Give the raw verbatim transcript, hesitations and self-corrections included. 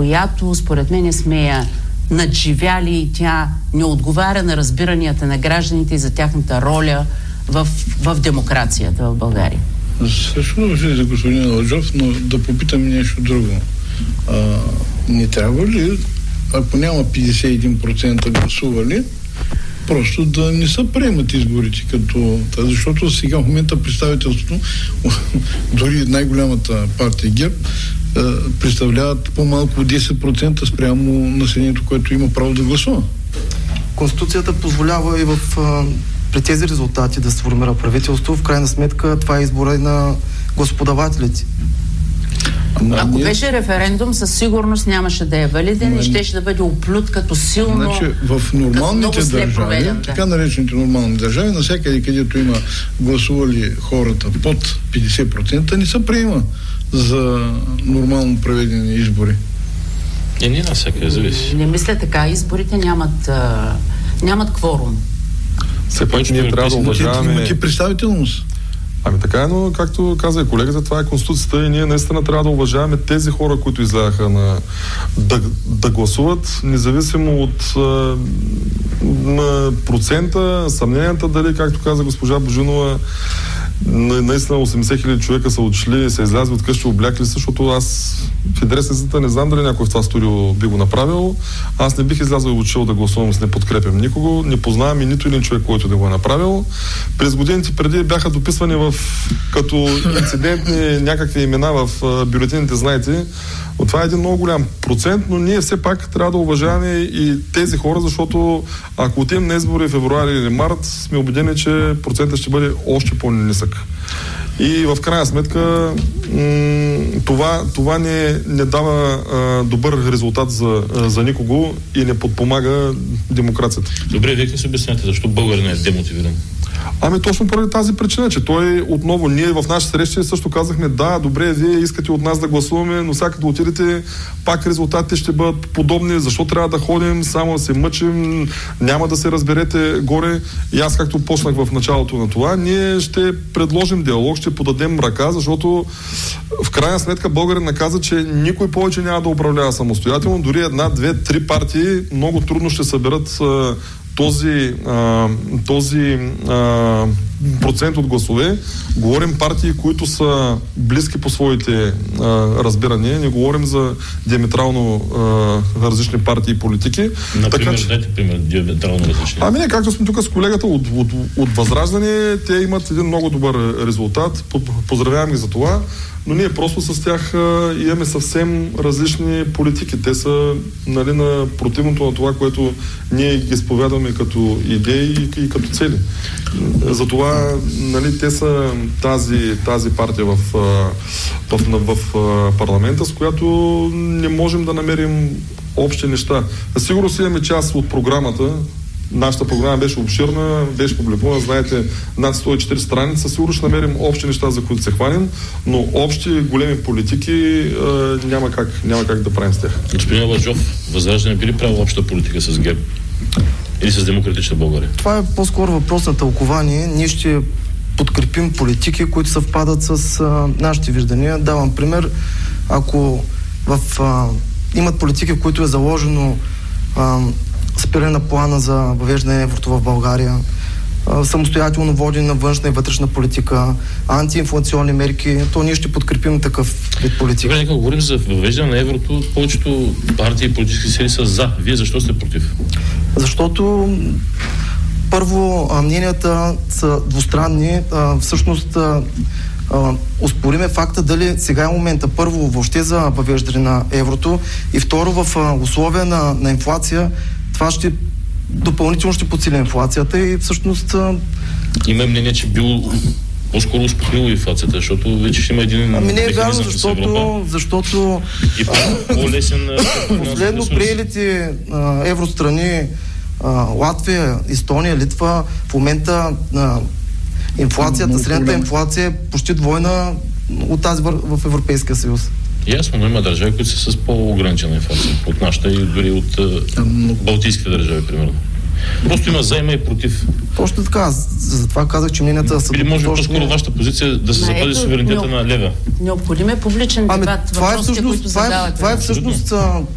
която според мен сме я надживяли и тя не отговаря на разбиранията на гражданите и за тяхната роля в, в демокрацията в България. Също въжи за господин Аладжов, но да попитам нещо друго. А, не трябва ли, ако няма петдесет и един процента гласували, просто да не се приемат изборите като... Защото сега в момента представителството, дори най-голямата партия ГЕРБ, представляват по-малко от десет процента спрямо населението, което има право да гласува. Конституцията позволява и в, при тези резултати да се формира правителство. В крайна сметка това е избора на гласоподавателите. Ама Ако ние... беше референдум, със сигурност нямаше да е валиден Ама... и щеше да бъде оплют като силно... Значи, в нормалните държави, проведен, така наречените нормални държави, навсякъде, където има гласували хората под петдесет процента, не се приема за нормално проведени избори. И не навсякъде зависи. Не мисля така. Изборите нямат, а, нямат кворум. Все пак ние трябва да уважаваме... Имате представителност. Ами така е, но както каза и колегата, това е Конституцията и ние наистина трябва да уважаваме тези хора, които излягаха на, да, да гласуват, независимо от на процента, съмненията, дали, както каза госпожа Божинова, наистина осемдесет хиляди човека са отшли, са излязли от къщи, облякли, защото аз в адресата не знам дали някой в това студио би го направил. Аз не бих излязъл и отшил да гласувам, с не подкрепям никого, не познавам и нито един човек, който да го е направил. През годините преди бяха дописвани в като инцидентни някакви имена в бюлетините, знаете. Но това е един много голям процент, но ние все пак трябва да уважаваме и тези хора, защото ако отидем на избори в февруари или март, сме убедени, че процентът ще бъде още по-нисък. И в крайна сметка м- това, това не, не дава а, добър резултат за, а, за никого и не подпомага демокрацията. Добре, вие как се обясняте, защо българин е демотивиран? Ами точно поради тази причина, че той отново, ние в нашите срещи също казахме, да, добре, вие искате от нас да гласуваме, но сега като отидете, пак резултатите ще бъдат подобни, защо трябва да ходим, само да се мъчим, няма да се разберете горе. И аз, както почнах в началото на това, ние ще предложим диалог, ще подадем ръка, защото в крайна сметка българин наказа, че никой повече няма да управлява самостоятелно, дори една, две, три партии много трудно ще съберат този, а, този а, процент от гласове. Говорим партии, които са близки по своите а, разбирания. Не говорим за диаметрално а, различни партии и политики. Например, така, че... дайте пример, диаметрално различни. Ами не, както сме тук с колегата от, от, от Възраждане, те имат един много добър резултат. Поздравявам ги за това. Но ние просто с тях а, имаме съвсем различни политики. Те са, нали, на противното на това, което ние ги изповядваме като идеи и, и като цели. Затова, нали, те са тази, тази партия в, в, в, в парламента, с която не можем да намерим общи неща. Сигурно си имаме част от програмата. Нашата програма беше обширна, беше публикувана, знаете, над сто и четири страница. Сигурно ще намерим общи неща, за които се хванем, но общи големи политики е, няма, как, няма как да правим с тях. Господин Аладжов, Възраждане би ли правило обща политика с ГЕРБ или с Демократична България? Това е по-скоро въпрос на тълкование. Ние ще подкрепим политики, които съвпадат с а, нашите виждания. Давам пример. Ако в, а, имат политики, в които е заложено а, спиране на плана за въвеждане на еврото в България, самостоятелно водене на външна и вътрешна политика, антиинфлационни мерки, то ние ще подкрепим такъв вид политика. Добре, нека говорим за въвеждане на еврото. Повечето партии и политически сили са за. Вие защо сте против? Защото първо мненията са двустранни. Всъщност успориме факта дали сега е момента първо въобще за въвеждане на еврото и второ в условия на, на инфлация това ще допълнително ще подсили инфлацията и всъщност... Има мнение, че бил по-скоро успокоило инфлацията, защото вече ще има един... Ами не е вярно, защото... защото и по-лесен... Последно приелите а, евространи а, Латвия, Естония, Литва в момента а, инфлацията, средната инфлация е почти двойна от тази в Европейския съюз. Ясно, но има държави, които са с по-ограничена инфлация от нашата и дори от а, балтийските държави, примерно. Просто има за, има и против. Точно така. Затова казах, че мненията са... Или може би по-скоро вашата позиция да се запази суверенитета на лева? Необходим е публичен дебат. Ами, това е всъщност, това е, това е всъщност